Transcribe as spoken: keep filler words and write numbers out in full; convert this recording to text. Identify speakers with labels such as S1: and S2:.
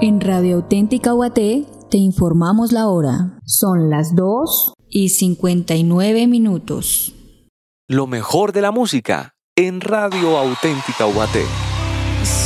S1: En Radio Auténtica Ubaté te informamos la hora. Son las dos y cincuenta y nueve minutos.
S2: Lo mejor de la música en Radio Auténtica Ubaté.